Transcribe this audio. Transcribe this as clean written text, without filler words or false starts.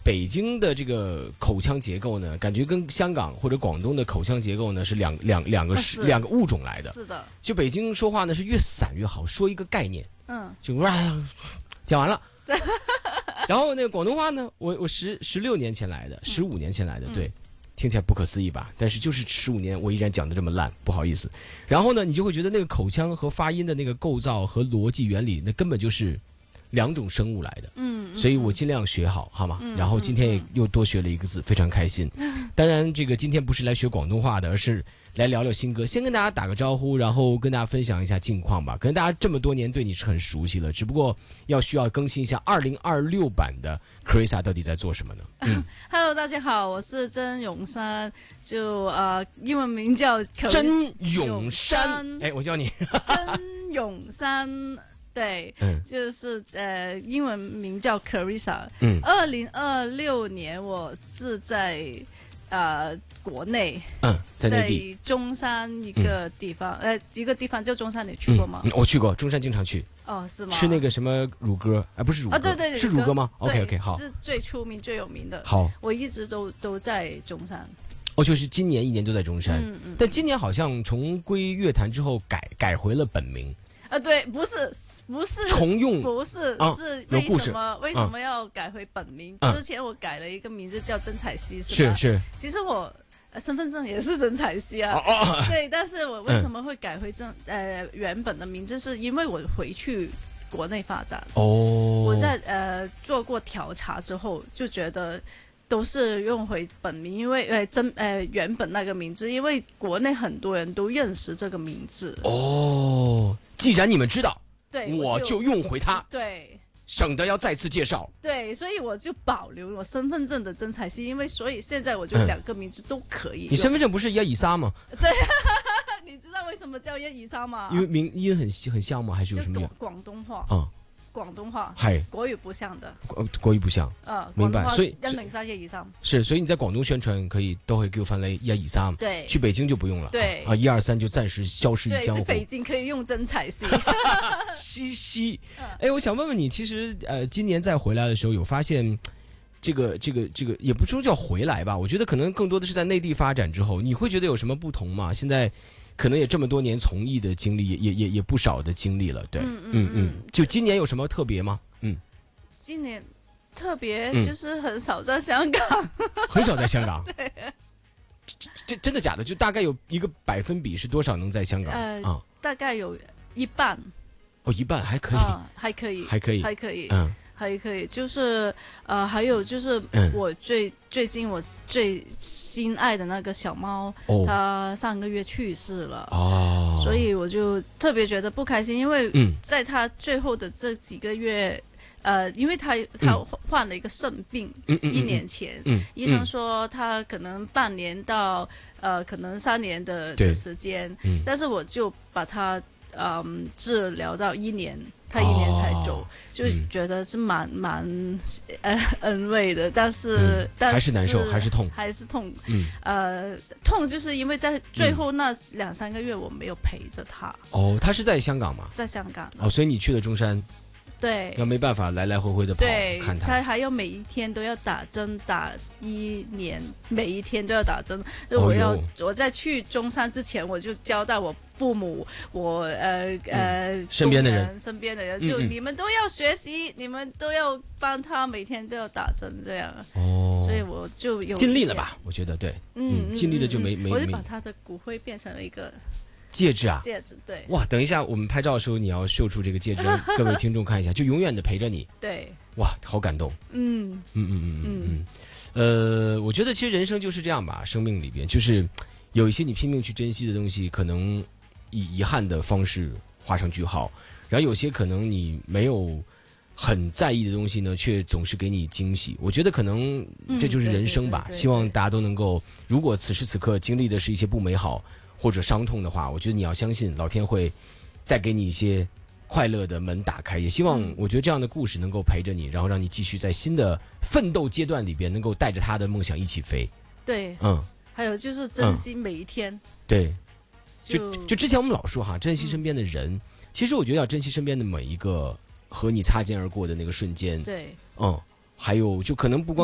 北京的这个口腔结构呢，感觉跟香港或者广东的口腔结构呢是两个物种来的。 是的， 就北京说话呢是越散越好，说一个概念，就讲完了。然后那个广东话呢，我16年前来的，15年前来的，对，听起来不可思议吧？但是就是15年，我依然讲的这么烂，不好意思。然后呢，你就会觉得那个口腔和发音的那个构造和逻辑原理，那根本就是2种生物来的。所以我尽量学好，好吗？然后今天也又多学了一个字，非常开心。当然，这个今天不是来学广东话的，而是来聊聊新歌。先跟大家打个招呼，然后跟大家分享一下近况吧。可能大家这么多年对你是很熟悉了，只不过需要更新一下2026版的 Carissa 到底在做什么呢 ？Hello， 大家好，我是曾永山，就英文名叫曾永山。哎，我叫你曾永山。对，就是英文名叫 Carissa。2026年我是在国内， 在内地， 在中山一个地方，一个地方叫中山，你去过吗？ 我去过，中山经常去。 哦，是吗？ 吃那个什么乳鸽，不是乳鸽， 对， 是乳鸽吗 ？OK， 好， 是最出名、最有名的。 好， 我一直都在中山。 就是今年1年都在中山，但今年好像重归乐坛之后改回了本名。 对，不是重用， 不是，是为什么要改回本名？之前我改了一个名字叫曾彩希，是吧？ 是。 其实我身份证也是曾彩希啊。对，但是我为什么会改回原本的名字？是因为我回去国内发展。我在做过调查之后就觉得。都是用回本名，因为原本那个名字，因为国内很多人都认识这个名字。 既然你们知道， 对， 我就用回它， 对， 省得要再次介绍。 对，所以我就保留我身份证的曾彩希，因为所以现在我就2个名字都可以。 你身份证不是123吗？ 对，你知道为什么叫123吗？ 因为名音很像吗？还是有什么广东话广东话，国语不像的， 国语不像，明白。所以 103、123 是，所以你在广东宣传都可以叫翻嚟123， 对， 去北京就不用了， 对 123就暂时消失于江湖。 对，北京可以用曾彩希， 嘻。我想问问你，其实今年再回来的时候，有发现这个也不说叫回来吧，我觉得可能更多的是在内地发展之后，你会觉得有什么不同吗？现在。可能也这么多年从艺的经历，也不少的经历了，对，就今年有什么特别吗？ 今年特别就是很少在香港， 很少在香港， 对， 这真的假的？就大概有一个百分比是多少能在香港？ 大概有一半， 一半还可以， 还可以，还可以，就是还有就是我最近我最心爱的那个小猫，它上个月去世了，所以我就特别觉得不开心，因为在它最后的这几个月，因为它患了一个肾病，1年前，医生说它可能半年到可能3年的时间，但是我就把它治疗到1年。他1年才走，就觉得是蛮安慰的，但是还是难受，还是痛， 痛就是因为在最后那2-3个月我没有陪着他。 他是在香港吗？ 在香港。 所以你去了中山。 对， 要没办法来回的跑看他还要每一天都要打针，打1年，每一天都要打针。我在去中山之前，我就交代我父母，我身边的人，就你们都要学习，你们都要帮他每天都要打针，这样。所以我就有尽力了吧？我觉得对，尽力了就没。 我就把他的骨灰变成了一个。 戒指啊， 戒指，对， 哇！等一下，我们拍照的时候你要秀出这个戒指，让各位听众看一下，就永远的陪着你。 对， 哇，好感动。我觉得其实人生就是这样吧，生命里边就是有一些你拼命去珍惜的东西，可能以遗憾的方式画上句号，然后有些可能你没有很在意的东西呢，却总是给你惊喜。我觉得可能这就是人生吧。希望大家都能够，如果此时此刻经历的是一些不美好。或者伤痛的话，我觉得你要相信老天会再给你一些快乐的门打开。也希望我觉得这样的故事能够陪着你，然后让你继续在新的奋斗阶段里边能够带着他的梦想一起飞。 对，还有就是珍惜每一天。 对，就之前我们老说哈，珍惜身边的人，其实我觉得要珍惜身边的每一个和你擦肩而过的那个瞬间。 对， 还有就可能不光